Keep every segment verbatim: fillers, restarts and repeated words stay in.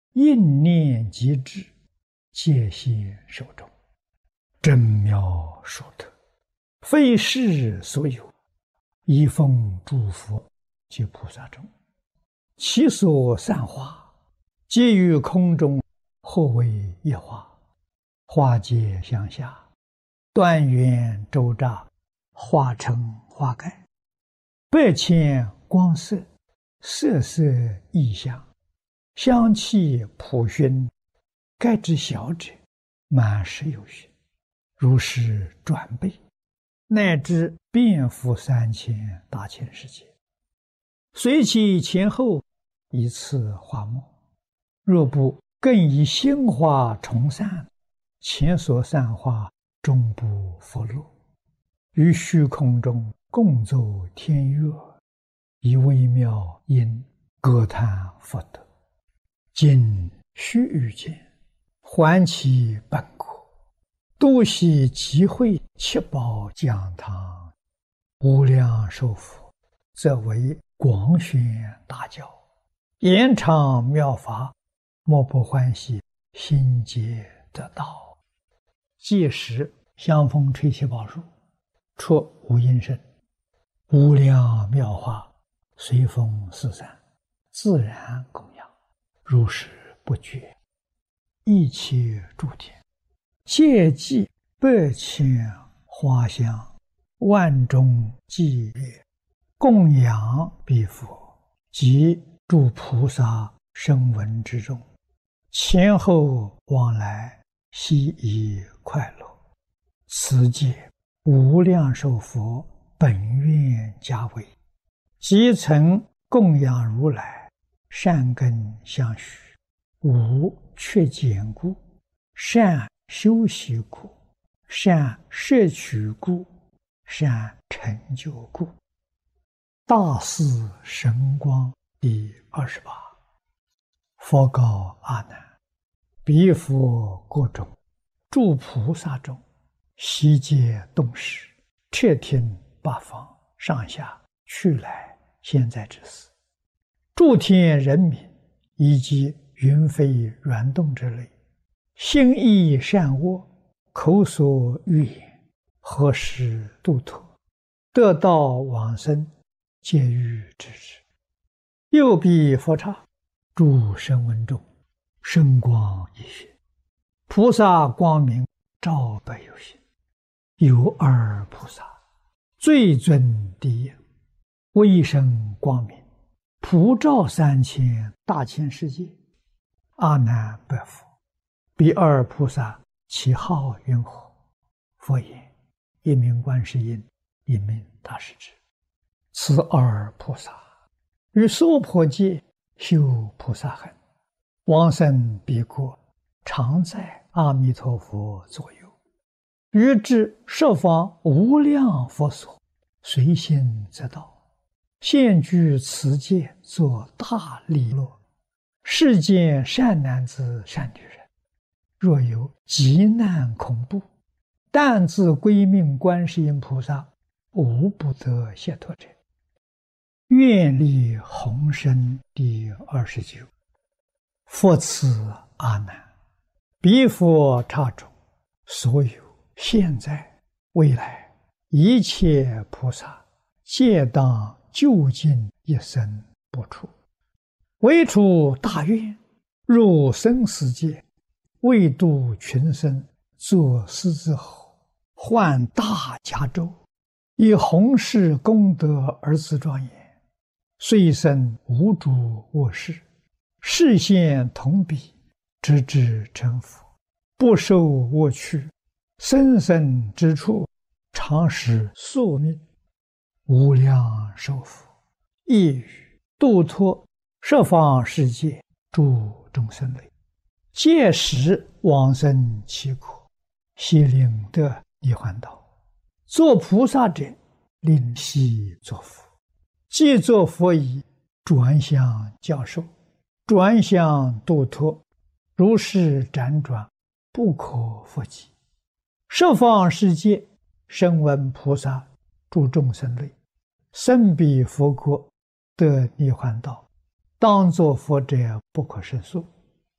应念即至，戒现手中，真妙殊特，非世所有，一奉诸佛及菩萨中，其所散花，皆于空中，或为一花，花皆相下，断缘周匝，化成花盖，百千光色，色色异香，香气普熏，盖之小者，满十有余，如是转倍，乃至遍覆三千大千世界，随其前后，一次花末。若不更以心花重散，前所散花终不复落，于虚空中共奏天乐，以微妙音歌叹佛德，今须臾间，还其本国，度悉集会七宝讲堂，无量寿佛，则为广宣大教，延长妙法，莫不欢喜，心皆得道。届时香风吹起宝树，出无音声，无量妙法随风四散，自然供养，如是不绝。一切诸天皆济百千花香，万众伎乐，供养彼佛及诸菩萨声闻之中，前后往来，悉以快乐。此界无量寿佛本愿家为，即曾供养如来，善根相续，无缺减故，善修习故，善摄取故，善成就故。大士神光第二十八。佛告阿难：彼佛国中，诸菩萨中，悉皆动识，彻听八方上下去来现在之事，诸天人民以及云飞软动之类，心意善恶，口所欲言，何时度脱，得道往生，皆欲知之。又彼佛刹，诸声闻中，声光一现，菩萨光明照百有心，有二菩萨，最尊第一，威声光明，普照三千大千世界。阿难白佛：彼二菩萨其号云何？佛言：一名观世音，一名大势至。此二菩萨于娑婆界修菩萨行，往生彼国，常在阿弥陀佛左右，于至十方无量佛所，随心则到，现居此界，作大利乐。世间善男子善女人，若有急难恐怖，但自归命观世音菩萨，无不得解脱者。愿力宏深第二十九。佛此阿难：彼佛刹中，所有现在未来一切菩萨，皆当究竟一生不出，唯除大愿，入生死界，为度群生，作狮子吼，唤大迦州，以弘誓功德而自庄严，虽生无诸恶事，示现同彼，直至成佛，不受恶趣，生生之处，常使宿命，无量寿佛，亦于度脱十方世界诸众生类，届时往生其国，悉令得涅槃道。作菩萨者，令悉作佛。既作佛已，转向教授，转向度脱，如是辗转，不可复及。十方世界声闻菩萨诸众生类，生彼佛国，得涅槃道，当作佛者不可胜数。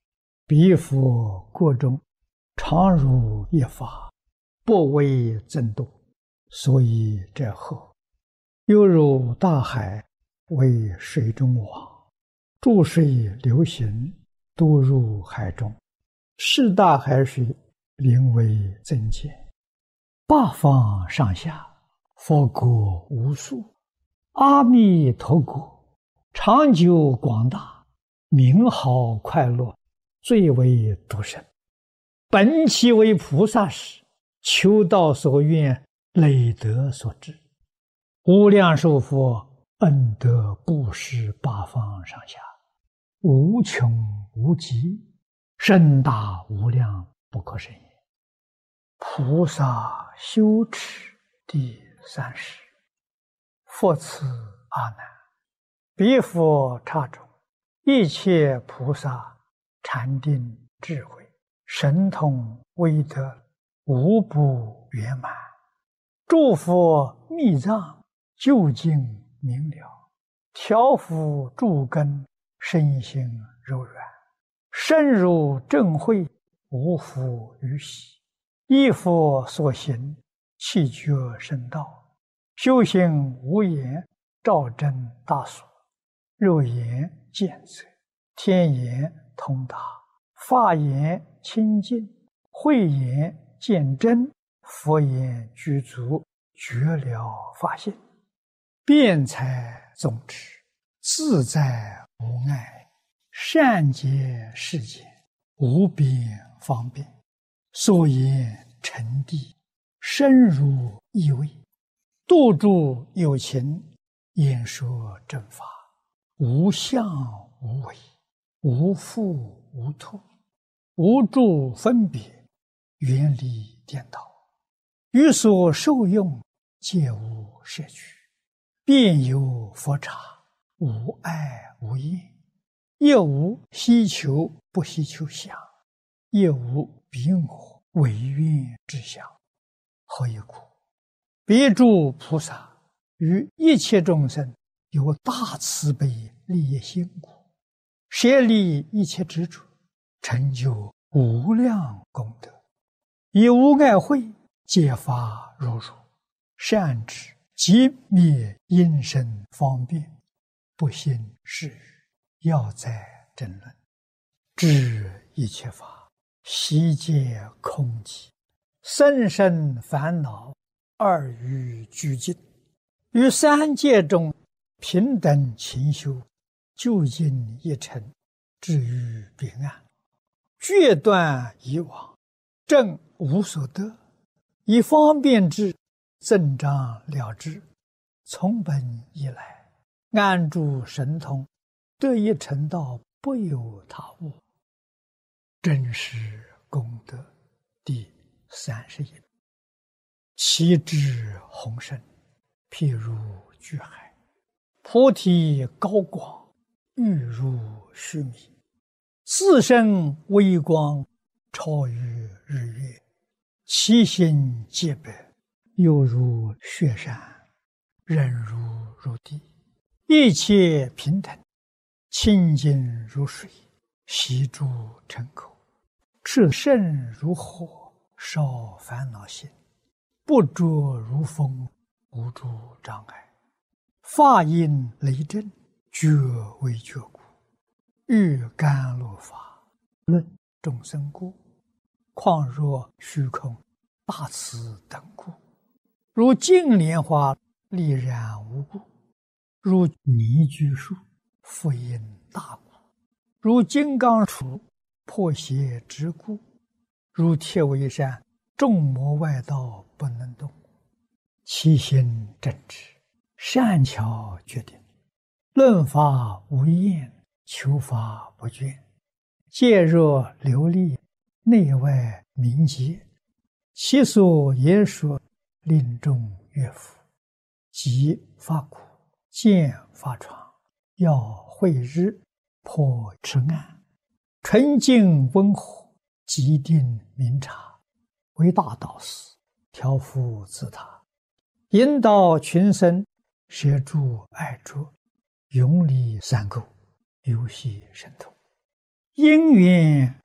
彼佛国中，常如一法，不为增多，所以者何？犹如大海为水中网，注水流行，都入海中，是大海水名为增减。八方上下，佛国无数，阿弥陀国长久广大，名好快乐，最为独生。本其为菩萨时，求道所愿，累德所致。无量寿佛恩德布施八方上下，无穷无极，甚大无量，不可胜也。菩萨修持第三十。复次阿难，彼佛刹中，一切菩萨禅定智慧神通威德无不圆满，诸佛密藏究竟明了，调伏诸根身心柔软，深入正慧，无复于喜。依佛所行，气觉深道，修行无言，照真大所，肉眼见则，天眼通达，法眼清净，慧眼见真，佛眼具足，觉了法性，辩才宗旨，自在无碍，善解世间，无边方便，所言成谛，深入意味，度诸有情，演说正法，无相无为，无复无脱，无住分别，远离颠倒，于所受用，皆无摄取，遍有佛刹，无爱无厌，亦无希求不希求相，亦无彼我唯愿之相。何以故？彼诸菩萨于一切众生有大慈悲利益心故，舍离一切执着，成就无量功德，以无碍慧解发如如，善知即灭因身方便，不信是语，要在争论，知一切法悉皆空寂，生生烦恼二于俱尽，于三界中平等勤修，究竟一尘，至于彼岸，决断以往，正无所得，以方便之，增长了之，从本以来，安住神通，得一成道，不有他物。真实功德第三十一。其智宏深，譬如巨海，菩提高广，欲如须弥，自身微光，超于日月，其心皆白，犹如雪山，忍如如地，一切平等，清净如水，悉诸尘口，炽盛如火，烧烦恼心，不着如风，无诸障碍，法音雷震，觉为觉故，欲甘露法，论众生故，况若虚空，大慈等故，如净莲花，丽然无故，如泥居树，复因大故，如金刚杵，破邪之故，如铁围山，众魔外道不能动，其心正直，善巧决定，论法无厌，求法不倦，戒若流利，内外明洁，其所言说，令众悦服，即发苦，见发疮，要慧日，破痴暗，纯净温和，极定明察，为大导师，调伏自他，引导群生，摄诸爱着，永离三垢，游戏神通，因缘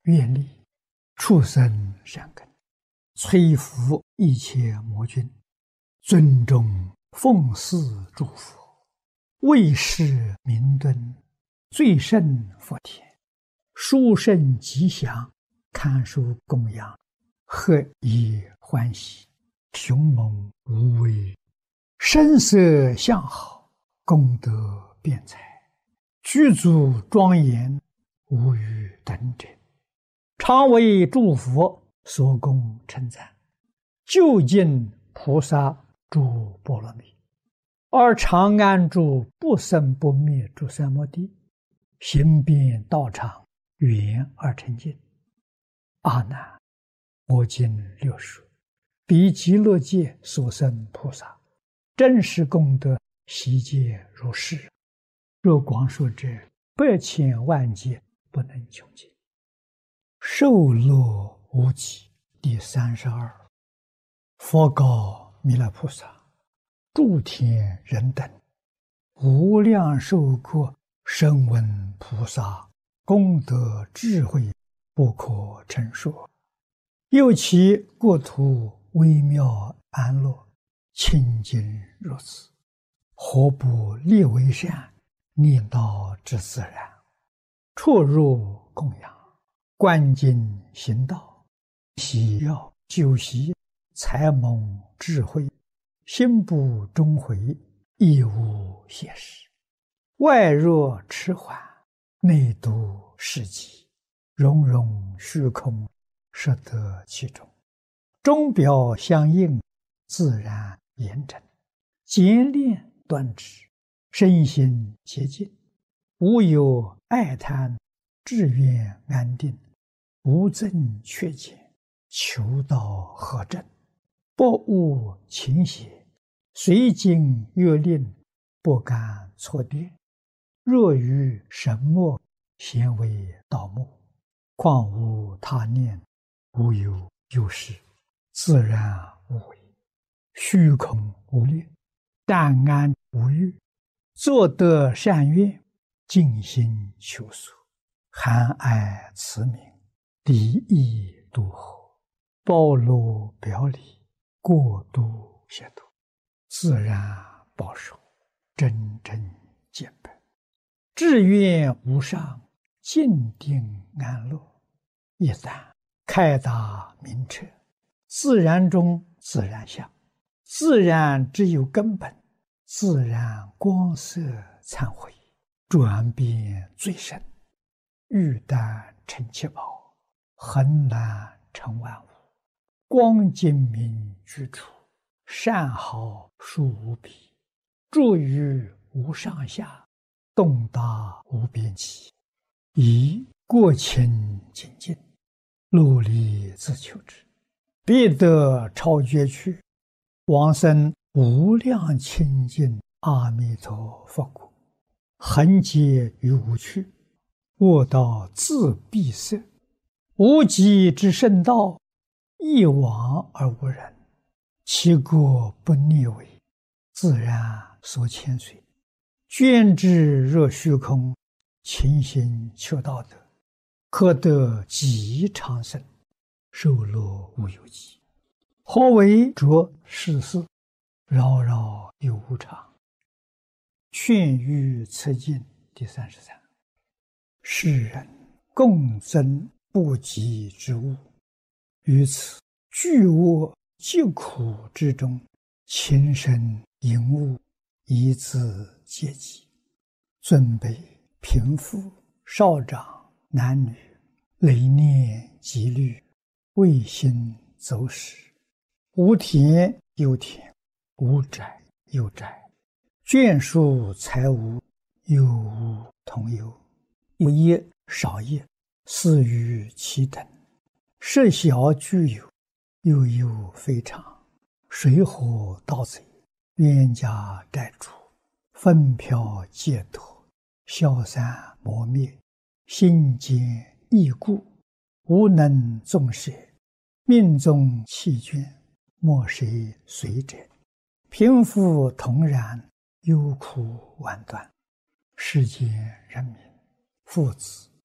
愿力，畜生善根，摧伏一切魔君，尊重奉祀诸佛，为世明敦，最胜佛田，殊胜吉祥，堪受供养，何以欢喜，雄猛无畏，声色相好，功德辩才，具足庄严，无与等者，常为诸佛所供称赞，究竟菩萨诸波罗蜜，而常安住不生不灭诸三摩地，行遍道场，圆而成净。阿难，我今略说，彼极乐界所生菩萨，真实功德悉皆如是。若光说者，百千万劫不能穷尽。受乐无极。第三十二，佛告弥勒菩萨：诸天人等，无量寿国声闻菩萨功德智慧不可称说，又其国土微妙安乐，清净如此，何不立为善，念道之自然，出入供养，观经行道，喜要修习，才蒙智慧，心不终回，亦无歇时。外若迟缓，内度世极，融融虚空，摄得其中，钟表相应，自然严整，简练端直，身心洁净，无有爱贪，志愿安定，无增缺减，求道合正，不误情邪，随经阅令，不敢错跌。若于神墨，咸为盗墓，况无他念，无有有事，自然无为，虚空无虑，淡安无欲，作得善愿，尽心求索，含爱慈悯，离意度合，包罗表里，过度协度，自然保守，真正见本，志愿无上，静定安乐。一旦开达明彻，自然中自然相，自然只有根本，自然光色忏悔，转变最深，欲但成七宝，恒难成万物，光精明居处，善好殊无比，住于无上下，动达无边际，以过清净净，努力自求之，必得超绝去，往生无量清净阿弥陀佛国，恒劫于无趣，卧道自闭塞，无极之圣道，一往而无人，其国不逆违，自然所牵随，捐之若虚空，勤行求道德，可得极长生，受乐无有极。何为着世事，扰扰有无常。劝喻此经第三十三。世人共增不及之物，于此巨恶疾苦之中，情深淫恶，以自阶级，尊卑贫富少长男女，累念积虑，未心走使，无田有田，无宅有宅，眷属财物，有无同有，有业少业，似于其等，设小具有，又有非常，水火盗贼，冤家债主，分飘戒脱，消散磨灭，心坚易故，无能纵舍，命中弃捐，莫谁随者，贫富同然，忧苦万端，世间人民父子